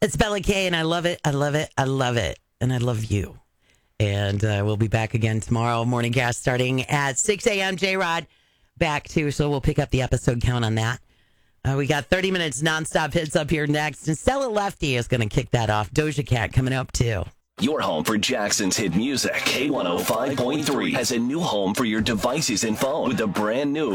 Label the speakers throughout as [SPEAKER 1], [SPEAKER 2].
[SPEAKER 1] It's Bella K, and I love it. I love it. I love it. And I love you. And we'll be back again tomorrow. Morning cast starting at 6 a.m. J-Rod back too, so we'll pick up the episode count on that. We got 30 minutes nonstop hits up here next. And Stella Lefty is going to kick that off. Doja Cat coming up too.
[SPEAKER 2] Your home for Jackson's hit music. K105.3 has a new home for your devices and phone with the brand new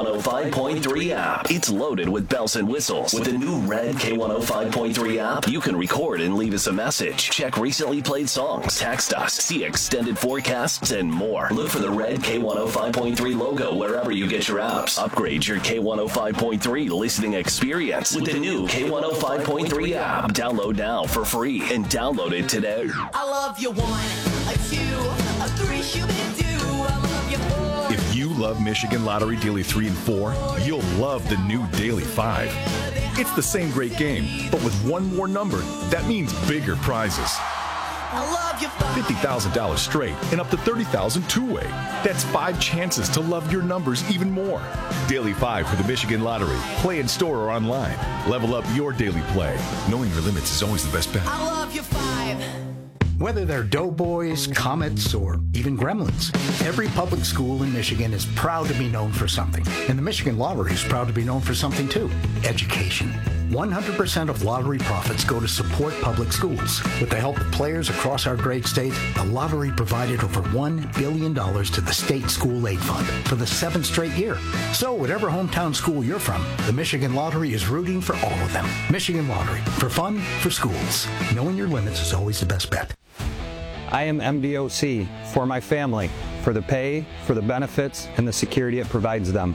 [SPEAKER 2] K105.3 app. It's loaded with bells and whistles. With the new red K105.3 app, you can record and leave us a message. Check recently played songs, text us, see extended forecasts, and more. Look for the red K105.3 logo wherever you get your apps. Upgrade your K105.3 listening experience with the new K105.3 app. Download now for free and download it today.
[SPEAKER 3] I love you 1, a 2, a 3, Shoo-be-doo. I love you 4.
[SPEAKER 4] If you love Michigan Lottery Daily 3 and 4, you'll love the new Daily 5. It's the same great game, but with one more number, that means bigger prizes.
[SPEAKER 3] I love you 5.
[SPEAKER 4] $50,000 straight and up to $30,000 two-way. That's 5 chances to love your numbers even more. Daily 5 for the Michigan Lottery. Play in store or online. Level up your daily play. Knowing your limits is always the best bet.
[SPEAKER 3] I love you 5.
[SPEAKER 5] Whether they're Doughboys, Comets, or even Gremlins, every public school in Michigan is proud to be known for something. And the Michigan Lottery is proud to be known for something too: education. 100% of lottery profits go to support public schools. With the help of players across our great state, the lottery provided over $1 billion to the State School Aid Fund for the 7th straight year. So whatever hometown school you're from, the Michigan Lottery is rooting for all of them. Michigan Lottery, for fun, for schools. Knowing your limits is always the best bet.
[SPEAKER 6] I am MDOC for my family, for the pay, for the benefits, and the security it provides them.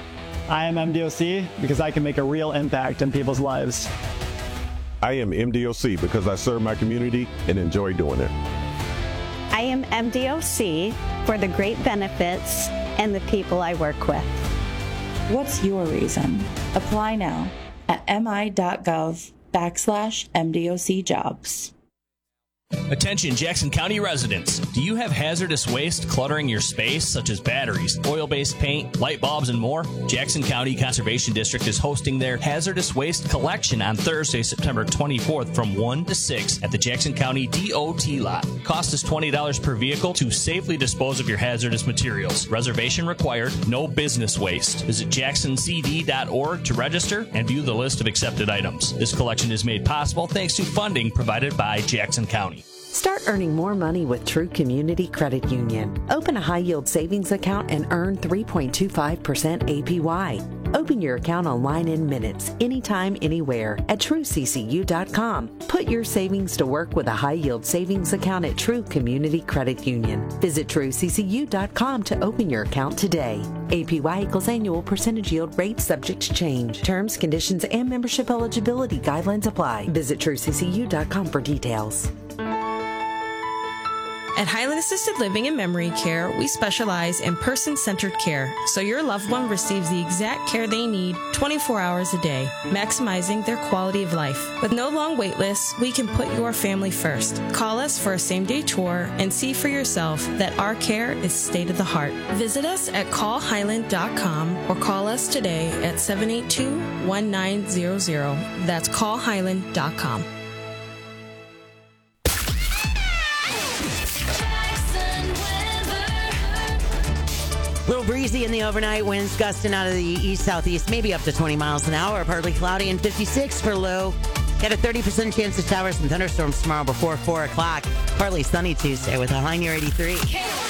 [SPEAKER 7] I am MDOC because I can make a real impact in people's lives.
[SPEAKER 8] I am MDOC because I serve my community and enjoy doing it.
[SPEAKER 9] I am MDOC for the great benefits and the people I work with.
[SPEAKER 10] What's your reason? Apply now at mi.gov/MDOC jobs.
[SPEAKER 11] Attention Jackson County residents. Do you have hazardous waste cluttering your space, such as batteries, oil-based paint, light bulbs, and more? Jackson County Conservation District is hosting their hazardous waste collection on Thursday, September 24th from 1 to 6 at the Jackson County DOT lot. Cost is $20 per vehicle to safely dispose of your hazardous materials. Reservation required. No business waste. Visit jacksoncd.org to register and view the list of accepted items. This collection is made possible thanks to funding provided by Jackson County.
[SPEAKER 12] Start earning more money with True Community Credit Union. Open a high-yield savings account and earn 3.25% APY. Open your account online in minutes, anytime, anywhere at TrueCCU.com. Put your savings to work with a high-yield savings account at True Community Credit Union. Visit TrueCCU.com to open your account today. APY equals annual percentage yield rate subject to change. Terms, conditions, and membership eligibility guidelines apply. Visit TrueCCU.com for details.
[SPEAKER 13] At Highland Assisted Living and Memory Care, we specialize in person-centered care, so your loved one receives the exact care they need 24 hours a day, maximizing their quality of life. With no long wait lists, we can put your family first. Call us for a same-day tour and see for yourself that our care is state-of-the-heart. Visit us at callhighland.com or call us today at 782-1900. That's callhighland.com.
[SPEAKER 1] Little breezy in the overnight, winds gusting out of the east-southeast, maybe up to 20 miles an hour. Partly cloudy and 56 for low. Got a 30% chance of showers and thunderstorms tomorrow before 4 o'clock. Partly sunny Tuesday with a high near 83.